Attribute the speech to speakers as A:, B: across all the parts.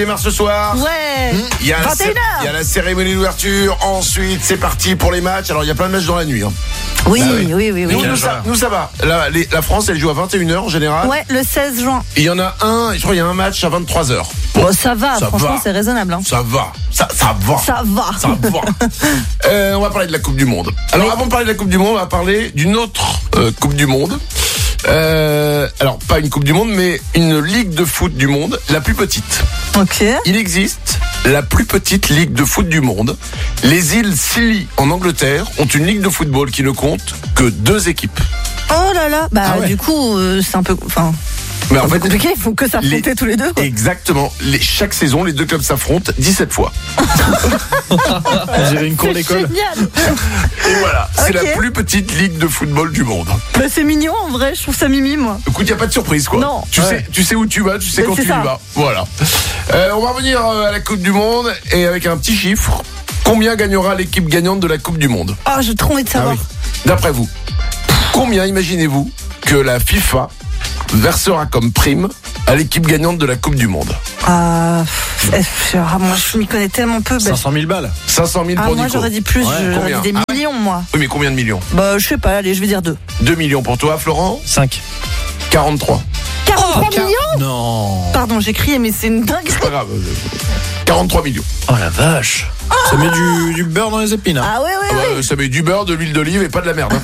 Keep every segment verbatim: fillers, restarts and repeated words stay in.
A: Démarre ce soir.
B: Ouais.
A: Il y a
B: vingt et une heures.
A: Il y a la cérémonie d'ouverture. Ensuite, c'est parti pour les matchs. Alors, il y a plein de matchs dans la nuit. Hein.
B: Oui,
A: Ah
B: oui, oui, oui, oui.
A: Nous, nous, ça, nous, ça va. La, les, la France, elle joue à vingt et une heures en général.
B: Ouais, le seize juin.
A: Et il y en a un, je crois qu'il y a un match à vingt-trois heures.
B: Bon, bon ça va,
A: ça
B: franchement,
A: va.
B: c'est raisonnable. Hein.
A: Ça va. Ça, ça va.
B: Ça va.
A: Ça va. euh, on va parler de la Coupe du Monde. Alors, oui. Avant de parler de la Coupe du Monde, on va parler d'une autre euh, Coupe du Monde. Euh, alors, pas une Coupe du Monde, mais une Ligue de foot du monde, la plus petite.
B: Ok.
A: Il existe la plus petite ligue de foot du monde. Les îles Scilly en Angleterre ont une ligue de football qui ne compte que deux équipes.
B: Oh là là. Bah, ah ouais. Du coup, euh, c'est un peu. Enfin.
A: Mais en fait,
B: compliqué, il faut que s'affronter les... tous les deux. Quoi.
A: Exactement. Les... Chaque saison, les deux clubs s'affrontent dix-sept fois.
C: On dirait une cour d'école.
B: Génial.
A: Et voilà, c'est
B: okay.
A: la plus petite ligue de football du monde.
B: Bah, c'est mignon en vrai, je trouve ça mimi moi.
A: Écoute, il n'y a pas de surprise quoi.
B: Non.
A: Tu,
B: ouais.
A: sais, tu sais où tu vas, tu sais
B: Mais
A: quand tu
B: ça.
A: y vas. Voilà. Euh, on va revenir à la Coupe du Monde et avec un petit chiffre. Combien gagnera l'équipe gagnante de la Coupe du Monde ?
B: Ah, oh, j'ai trop envie de savoir.
A: Ah oui. D'après vous, combien imaginez-vous que la FIFA versera comme prime à l'équipe gagnante de la Coupe du Monde?
B: Ah, euh, moi je m'y connais tellement peu.
C: cinq cent mille balles.
A: cinq cent mille
B: ah,
A: pour
B: moi
A: Nico.
B: j'aurais dit plus,
A: ouais,
B: j'aurais dit des
A: ah,
B: millions moi.
A: Oui mais combien de millions?
B: Bah je sais pas, allez je vais dire deux.
A: deux millions pour toi Florent?
C: cinq.
A: quarante-trois.
B: quarante-trois
C: oh,
B: millions?
C: Non.
B: Pardon j'ai crié mais c'est une dinguerie.
A: C'est pas grave. quarante-trois millions.
C: Oh la vache. Ah. Ça met du, du beurre dans les épines.
B: Ah ouais ouais
A: ah bah,
B: ouais.
A: Ça met du beurre, de l'huile d'olive et pas de la merde.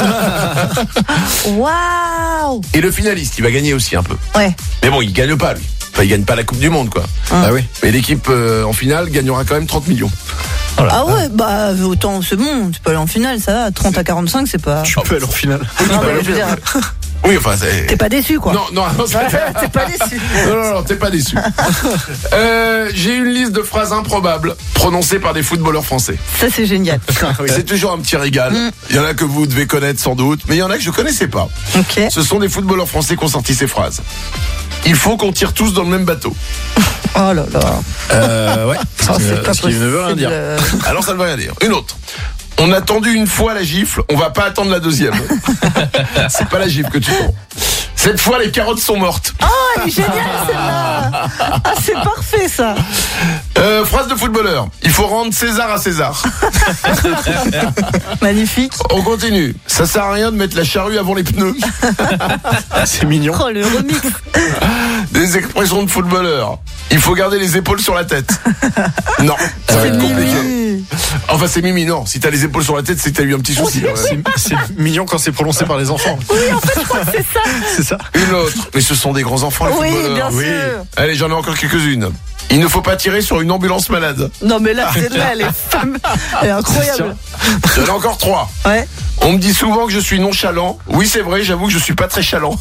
B: Waouh.
A: Et le finaliste il va gagner aussi un peu.
B: Ouais.
A: Mais bon il gagne pas lui. Enfin, il gagne pas la Coupe du Monde quoi.
B: Ah,
C: ah oui.
A: Mais l'équipe euh, en finale gagnera quand même trente millions.
B: Oh ah ouais, bah autant c'est bon, tu peux aller en finale, ça va, trente à quarante-cinq c'est pas...
C: Tu peux aller en finale.
A: Oui,
B: non, mais je veux dire...
A: oui enfin c'est...
B: T'es pas déçu quoi.
A: Non, non, non
B: t'es pas déçu.
A: Non, non, non, t'es pas déçu. euh, j'ai une liste de phrases improbables prononcées par des footballeurs français.
B: Ça c'est génial.
A: Oui. C'est toujours un petit régal. Mm. Il y en a que vous devez connaître sans doute, mais il y en a que je connaissais pas.
B: Ok.
A: Ce sont des footballeurs français qui ont sorti ces phrases. Il faut qu'on tire tous dans le même bateau.
B: Oh là là.
C: Euh, ouais.
B: Oh, c'est pas
C: ce qui ne veut rien dire.
A: Alors ça ne veut rien dire. Une autre. On a tendu une fois la gifle, on va pas attendre la deuxième. C'est pas la gifle que tu prends. Cette fois, les carottes sont mortes.
B: Oh, elle est géniale celle-là. Ah, c'est parfait ça.
A: Euh, phrase de footballeur. Il faut rendre César à César.
B: Magnifique.
A: On continue. Ça sert à rien de mettre la charrue avant les pneus.
C: C'est mignon.
B: Oh, le remix.
A: Des expressions de footballeur. Il faut garder les épaules sur la tête. Non, ça va
B: c'est
A: être compliqué.
B: Mimi.
A: Enfin, c'est Mimi, non. Si t'as les épaules sur la tête, c'est que t'as eu un petit souci.
B: Oui,
A: ouais.
C: C'est, c'est mignon quand c'est prononcé par les enfants.
B: Oui, en fait, je crois que c'est ça.
C: C'est ça.
A: Une autre. Mais ce sont des grands enfants, les
B: Oui,
A: footballeurs.
B: bien
A: Oui.
B: sûr.
A: Allez, j'en ai encore quelques-unes. Il ne faut pas tirer sur une ambulance malade.
B: Non, mais là, c'est là, elle est femme. Elle est incroyable.
A: J'en ai encore trois.
B: Ouais.
A: On me dit souvent que je suis nonchalant. Oui, c'est vrai, j'avoue que je suis pas très chalant.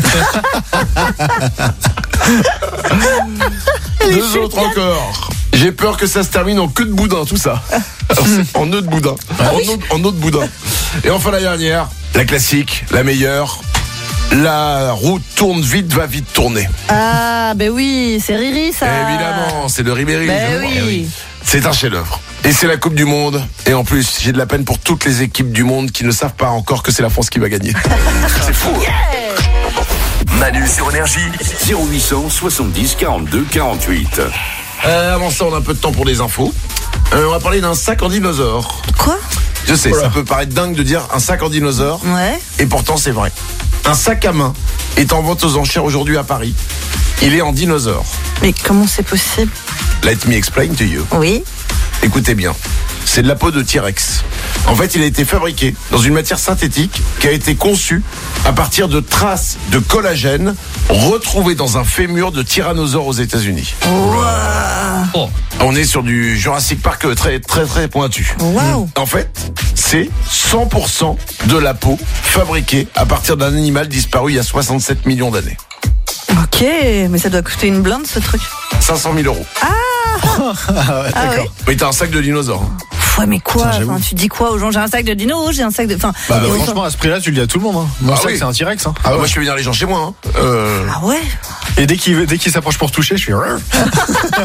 A: Deux autres encore. J'ai peur que ça se termine en queue de boudin, tout ça. Alors, c'est en nœud de boudin.
B: Ah
A: en,
B: oui.
A: nœud, en nœud de boudin. Et enfin la dernière, la classique, la meilleure. La route tourne vite, va vite tourner.
B: Ah, ben oui, c'est Riri ça.
A: Évidemment, c'est de Ribéry.
B: Ben oui.
A: Eh oui. C'est un chef-d'œuvre. Et c'est la Coupe du Monde. Et en plus, j'ai de la peine pour toutes les équipes du monde qui ne savent pas encore que c'est la France qui va gagner. C'est fou.
B: Yeah.
D: Manu sur Énergie, zéro huit cent soixante-dix quarante-deux quarante-huit.
A: Euh, avant ça, on a un peu de temps pour des infos. Euh, on va parler d'un sac en dinosaure.
B: Quoi?
A: Je sais,
C: Voilà.
A: ça peut paraître dingue de dire un sac en dinosaure.
B: Ouais.
A: Et pourtant, c'est vrai. Un sac à main est en vente aux enchères aujourd'hui à Paris. Il est en dinosaure.
B: Mais comment c'est possible?
A: Let me explain to you.
B: Oui.
A: Écoutez bien. C'est de la peau de T-Rex. En fait, il a été fabriqué dans une matière synthétique qui a été conçue à partir de traces de collagène retrouvées dans un fémur de tyrannosaure aux États-Unis.
B: Waouh.
C: Oh.
A: On est sur du Jurassic Park très très très pointu.
B: Waouh.
A: En fait, c'est cent pour cent de la peau fabriquée à partir d'un animal disparu il y a soixante-sept millions d'années.
B: Ok, mais ça doit coûter une blinde ce truc.
A: cinq cent mille euros.
C: Ah ouais,
B: Ah
C: d'accord.
B: oui.
A: Oui, t'as un sac de dinosaure. hein.
B: Ouais, mais quoi?
C: Putain, j'avoue.
B: Enfin, tu dis quoi aux gens? J'ai un sac de dino, j'ai un sac de. Enfin,
C: Bah, bah,
B: et
C: franchement, à ce prix-là, tu le dis à tout le monde. Hein. Mon
A: Ah
C: sac,
A: oui.
C: c'est un T-Rex. Hein.
A: Ah, moi, je fais venir les gens chez moi. Hein. Euh...
B: ah ouais.
C: Et dès qu'il, dès qu'il s'approche pour toucher, je suis.
A: Non,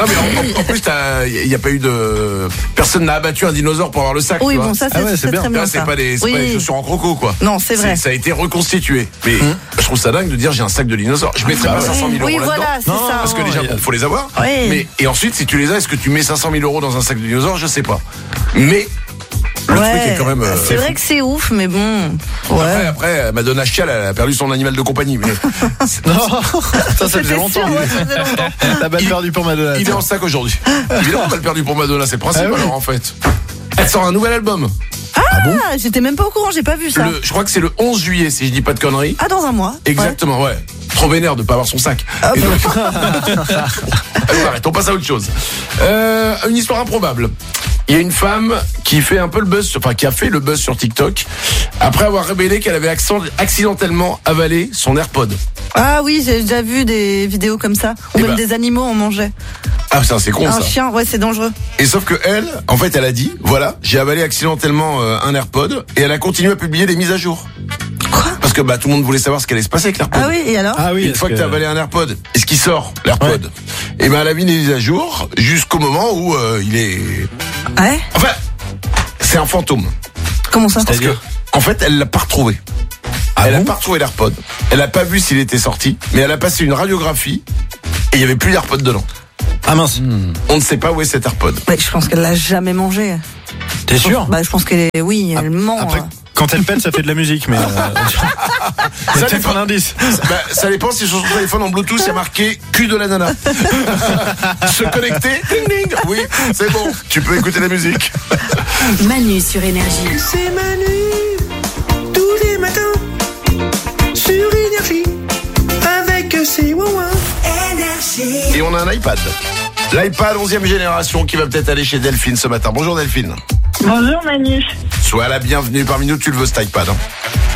A: Non mais en, en, en plus, il n'y a pas eu de... Personne n'a abattu un dinosaure pour avoir le sac.
B: Oui,
A: tu vois.
B: bon, ça c'est,
C: Ah ouais, c'est
B: c'est
C: bien.
B: très bien.
A: Là, c'est
B: ça.
A: pas les, c'est
B: Oui.
A: pas les chaussures en croco, quoi.
B: Non, c'est vrai.
A: Ça a été reconstitué. Mais hum. je trouve ça dingue de dire j'ai un sac de dinosaures. Je mettrais pas cinq cent mille euros
B: Oui,
A: là-dedans.
B: voilà, c'est
C: Non,
B: ça.
A: Parce que déjà, bon, faut les avoir.
B: Oui.
A: Mais, et ensuite, si tu les as, est-ce que tu mets cinq cent mille euros dans un sac de dinosaures? Je sais pas. Mais, le
B: Ouais,
A: truc est quand même. euh,
B: c'est vrai que c'est ouf, mais bon.
A: Après,
B: Ouais.
A: après, Madonna Chial, elle a perdu son animal de compagnie. Mais
C: Non, ça, ça faisait
B: C'était
C: longtemps.
B: sûr, ouais, ça faisait longtemps.
C: T'as balle perdue pour Madonna.
A: il est en sac aujourd'hui. Évidemment, elle a perdu pour Madonna, c'est le principe
C: Ah oui.
A: alors en fait. Elle sort un nouvel album.
B: Ah, j'étais même pas au courant, j'ai pas vu ça.
A: Le, je crois que c'est le onze juillet, si je dis pas de conneries.
B: Ah, dans un mois.
A: Exactement, ouais. Trop vénère de pas avoir son sac. Et donc- Allez, on arrête, on passe à autre chose. Euh, une histoire improbable. Il y a une femme qui fait un peu le buzz, enfin qui a fait le buzz sur TikTok après avoir révélé qu'elle avait accent- accidentellement avalé son AirPod.
B: Ah oui, j'ai déjà vu des vidéos comme ça. Ou
A: Eh
B: même
A: ben.
B: des animaux en mangeaient.
A: Ah putain, c'est con
B: Un
A: ça.
B: chien, ouais, c'est dangereux.
A: Et sauf que elle, en fait, elle a dit, voilà, j'ai avalé accidentellement euh, un AirPod et elle a continué à publier des mises à jour.
B: Quoi?
A: Parce que bah tout le monde voulait savoir ce qu'allait se passer avec l'AirPod.
B: Ah oui, et alors?
C: Ah oui,
A: Une
C: est-ce
A: fois que, tu as avalé un AirPod, est-ce qu'il sort l'AirPod? Et ben elle a mis des mises à jour jusqu'au moment où euh, il est.
B: Ouais?
A: Enfin, c'est un fantôme.
B: Comment ça?
A: Parce que, en fait, elle l'a pas retrouvé.
C: Ah
A: elle a
C: bon
A: pas retrouvé l'AirPod. Elle a pas vu s'il était sorti, mais elle a passé une radiographie et il y avait plus d'AirPod dedans.
C: Ah mince.
A: On ne sait pas où est cet AirPod.
B: Ouais, je pense qu'elle l'a jamais mangé.
C: T'es sûr?
B: Bah, je pense qu'elle est, oui, elle ment.
C: Après,
B: hein.
C: quand elle pète, ça fait de la musique, mais. Euh, c'est peut-être
A: dépend.
C: un indice.
A: Bah, ça dépend si sur son téléphone en Bluetooth il y a marqué cul de la nana. Se connecter, ding ding. Oui, c'est bon. Tu peux écouter la musique.
E: Manu sur Énergie.
F: C'est Manu, tous les matins, sur Énergie, avec ses ouin Énergie.
A: Et on a un iPad. L'iPad onzième génération qui va peut-être aller chez Delphine ce matin. Bonjour Delphine.
G: Bonjour Manu.
A: Sois la bienvenue parmi nous, tu le veux cet iPad. Hein.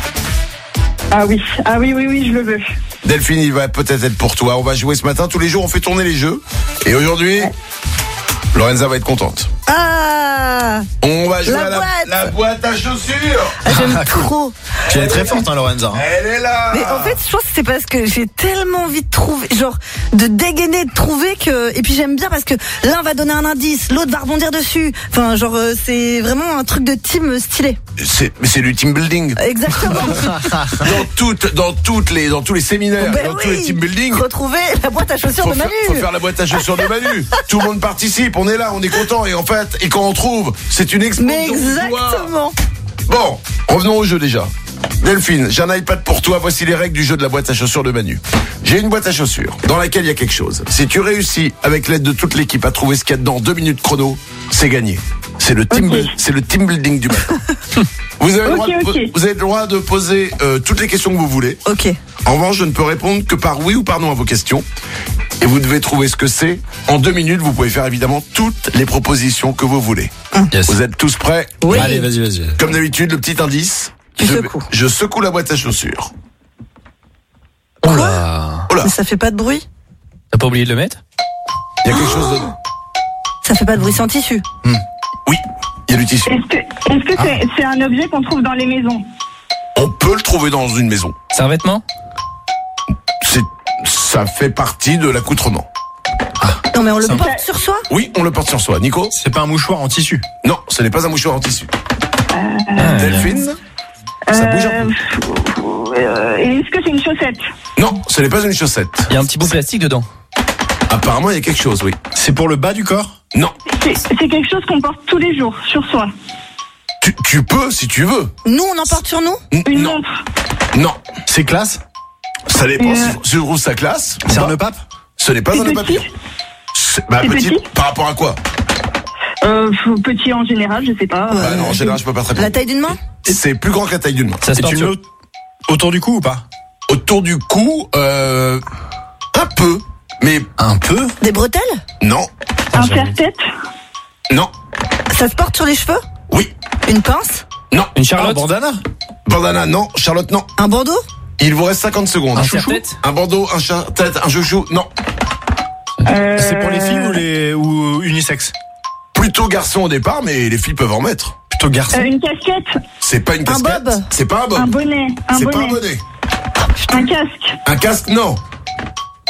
G: Ah oui, ah oui, oui, oui, je le veux.
A: Delphine, il va peut-être être pour toi. On va jouer ce matin. Tous les jours, on fait tourner les jeux. Et aujourd'hui, Lorenza va être contente.
B: Ah!
A: On va jouer
B: La
A: à la
B: boîte.
A: la boîte à chaussures.
B: Ah, j'aime trop.
C: Tu es très forte, hein, Lorenza.
A: Elle est là.
B: Mais en fait, je pense que c'est parce que j'ai tellement envie de trouver, genre, de dégainer, de trouver que, et puis j'aime bien parce que l'un va donner un indice, l'autre va rebondir dessus. Enfin, genre, euh, c'est vraiment un truc de team stylé.
A: C'est, mais c'est du team building.
B: Exactement.
A: Dans toutes, dans toutes les, dans tous les séminaires,
B: Ben
A: dans tous
B: oui.
A: les team building.
B: Retrouver la boîte à chaussures
A: Faut
B: de
A: faire,
B: Manu.
A: faut faire la boîte à chaussures de Manu. Tout le monde participe, on est là, on est content et en fait, et quand on trouve, c'est une explosion
B: Mais
A: de joie.
B: exactement.
A: Bon, revenons au jeu déjà. Delphine, j'ai un iPad pour toi. Voici les règles du jeu de la boîte à chaussures de Manu. J'ai une boîte à chaussures dans laquelle il y a quelque chose. Si tu réussis, avec l'aide de toute l'équipe, à trouver ce qu'il y a dedans en deux minutes chrono, c'est gagné. C'est le team,
G: Ok.
A: c'est le team building du matin. Vous avez, le droit
G: Ok,
A: de, po-
G: ok.
A: vous avez le droit de poser euh, toutes les questions que vous voulez.
B: Ok.
A: En revanche, je ne peux répondre que par oui ou par non à vos questions. Et vous devez trouver ce que c'est. En deux minutes, vous pouvez faire évidemment toutes les propositions que vous voulez.
C: Yes.
A: Vous êtes tous prêts?
B: Oui.
C: Allez, vas-y, vas-y.
A: Comme d'habitude, le petit indice.
B: Tu
A: je,
B: secoues.
A: je secoue la boîte à chaussures.
C: Oh là.
A: Oh là,
B: Mais ça fait pas de bruit.
C: T'as pas oublié de le mettre?
A: il y a quelque chose dedans.
B: Ça fait pas de bruit sans tissu.
A: Oui, il y a du tissu.
G: Est-ce que est-ce que c'est c'est un objet qu'on trouve dans les maisons?
A: On peut le trouver dans une maison.
C: C'est un vêtement?
A: C'est, ça fait partie de l'accoutrement.
B: Non, mais on le
C: Ça-
B: porte sur soi.
A: Oui, on le porte sur soi. Nico?
C: C'est pas un mouchoir en tissu.
A: Non, ce n'est pas un mouchoir en tissu. Delphine? Ça bouge un peu.
G: Euh, Est-ce que c'est une chaussette?
A: Non, ce n'est pas une chaussette.
H: Il y a un petit bout de plastique dedans.
A: Apparemment, il y a quelque chose, oui.
C: C'est pour le bas du corps?
A: Non,
G: C'est c'est quelque chose qu'on porte tous les jours sur soi.
A: tu, tu peux si tu veux.
B: Nous, on en porte sur nous.
A: N-
G: Une
A: non,
G: montre.
A: non.
C: C'est classe?
A: Ça dépend
G: Euh.
A: si, si on trouve sa classe. ou
C: C'est un
A: pas.
C: nœud pape?
A: Ce n'est pas
G: C'est
A: un nœud
G: petit
A: papillon. C'est, bah,
G: C'est
A: petit,
G: petit
A: par rapport à quoi?
G: Euh, petit en général, je sais pas.
A: Bah non, en général, je peux pas te répondre.
B: La taille d'une main.
A: C'est plus grand que la taille d'une main.
H: Ça se
C: Et
H: porte
C: tu le
H: sur...
C: mets au- autour du cou ou pas?
A: Autour du cou, euh, un peu, mais
C: Un peu?
B: Des bretelles.
A: non,
G: Un serre-tête.
A: non,
B: Ça se porte sur les cheveux.
A: oui,
B: Une pince.
A: non.
H: Une
C: Un
H: charlotte.
C: bandana?
A: Bandana, non. Charlotte, non.
B: Un bandeau.
A: Il vous reste cinquante secondes.
H: Un
A: chouchou,
H: serre-tête.
A: un bandeau, un chat-tête, un chouchou, non.
G: Euh,
C: C'est pour les filles ou les ou unisexe?
A: Plutôt garçon au départ, mais les filles peuvent en mettre.
C: Plutôt
G: euh,
C: garçon.
G: une casquette.
A: C'est pas une
B: Un
A: casquette.
B: bob.
A: C'est pas un bob.
G: Un bonnet. Un
A: C'est pas un
G: bonnet.
A: bonnet.
G: Un casque.
A: Un casque, non.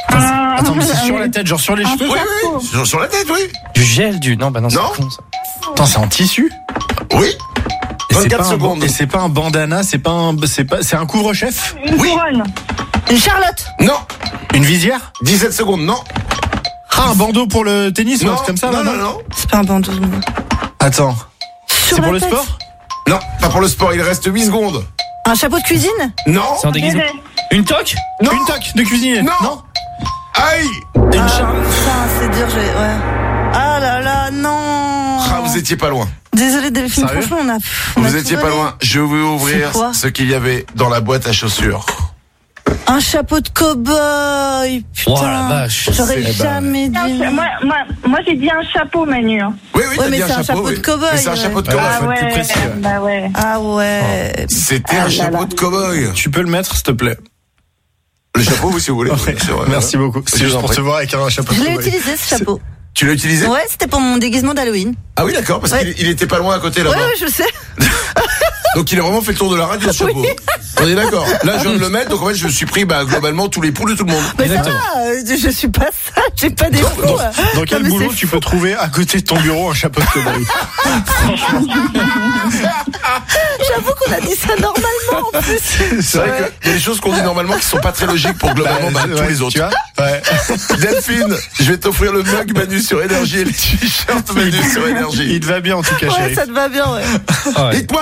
G: Un-
C: Attends, mais c'est sur
G: oui.
C: la tête, genre sur les
G: Un
C: cheveux.
A: Oui,
G: chapeau.
A: oui, sur, sur la tête, oui.
C: Du gel, du. Non, bah non, c'est
A: Non.
C: con ça. Attends, c'est en tissu.
A: Oui.
C: Et c'est
A: vingt-quatre
C: pas un,
A: secondes.
C: et c'est pas un bandana, c'est pas un, c'est pas, c'est un couvre-chef.
G: Une
A: Oui.
G: couronne.
B: Une Charlotte.
A: Non.
C: Une visière.
A: dix-sept secondes, non.
C: Ah, un bandeau pour le tennis ou un
A: Non,
C: truc comme ça.
A: non,
C: là,
A: non, non.
B: C'est pas un bandeau.
C: Attends.
B: Sur
C: C'est
B: la
C: pour le
B: tête.
C: sport.
A: Non, pas pour le sport, il reste huit secondes.
B: Un chapeau de cuisine.
A: Non.
C: C'est un déguisement.
G: Bébé.
C: Une toque.
A: Non.
C: Une toque de cuisinier.
A: Non. Aïe.
C: Une
B: Ah,
C: charge.
B: putain, c'est dur, j'ai. Ouais. Ah là là, non.
A: Ah, vous étiez pas loin.
B: Désolé Delphine,
C: Sérieux
B: franchement, on a. on a
A: Vous
B: tout
A: étiez pas
B: donné.
A: loin. Je vais ouvrir
B: C'est quoi
A: ce qu'il y avait dans la boîte à chaussures.
B: Un chapeau de cow-boy. Putain.
C: Oh la vache.
B: J'aurais
C: C'est-
B: jamais dit.
G: Un- Moi, moi, moi j'ai dit un chapeau, Manu. hein.
A: Oui, oui,
B: Ouais,
A: t'as
B: mais
A: dit un
B: c'est un
A: chapeau.
B: chapeau
A: oui.
B: de cow-boy,
A: Mais c'est un
B: ouais.
A: chapeau de
C: Ouais,
A: cow-boy.
G: Ah
C: faut être
G: ouais,
C: plus précis, ouais.
G: bah ouais.
B: Ah ouais.
A: C'était
G: Ah
A: un
G: là
A: chapeau
G: là.
A: de cow-boy.
C: Tu peux le mettre, s'il te plaît.
A: Le chapeau, oui, si vous voulez.
C: Ouais,
A: C'est vrai.
C: Merci beaucoup.
A: Je
C: C'est juste
A: vous en
C: pour
A: prie.
C: te voir avec un chapeau.
B: Je
C: de
B: l'ai
C: cow-boy.
B: utilisé ce chapeau.
A: Tu l'as utilisé?
B: Ouais, c'était pour mon déguisement d'Halloween.
A: Ah oui, d'accord, parce
B: Ouais.
A: qu'il il était pas loin à côté
B: Ouais,
A: là-bas.
B: ouais, je sais.
A: Donc il a vraiment fait le tour de la radio, ce chapeau. On est d'accord. Là, je viens de le mettre, donc en fait, je me suis pris, bah, globalement, tous les poules de tout le monde.
B: Mais ça
C: Exactement.
B: va, euh, je suis pas ça, j'ai pas des fous.
C: Dans,
B: euh.
C: dans quel
B: Non, mais
C: boulot
B: c'est
C: tu
B: fou.
C: peux trouver à côté de ton bureau un chapeau de cow-boy?
B: J'avoue qu'on a dit ça normalement en plus.
A: C'est vrai
B: Ouais.
A: qu'il y a des choses qu'on dit normalement qui sont pas très logiques pour globalement bah, tous
C: ouais,
A: les autres.
C: Tu vois ouais.
A: Delphine, je vais t'offrir le mug Manu sur Énergie et le t-shirt Manu sur Énergie.
C: Il te va bien en tout cas,
B: Ouais,
C: chérie.
B: ça te va bien, ouais.
C: Ouais.
A: Dites-moi